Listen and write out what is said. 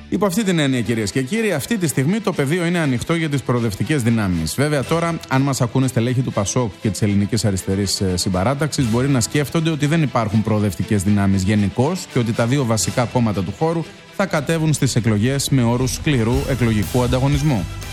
Υπό αυτή την έννοια, κυρίες και κύριοι, αυτή τη στιγμή το πεδίο είναι ανοιχτό για τις προοδευτικές δυνάμεις. Βέβαια, τώρα, αν μας ακούνε στελέχη του ΠΑΣΟΚ και της Ελληνικής Αριστερής Συμπαράταξης, μπορεί να σκέφτονται ότι δεν υπάρχουν προοδευτικές δυνάμεις γενικώς και ότι τα δύο βασικά κόμματα του χώρου θα κατέβουν στις εκλογές με όρους σκληρού εκλογικού ανταγωνισμού.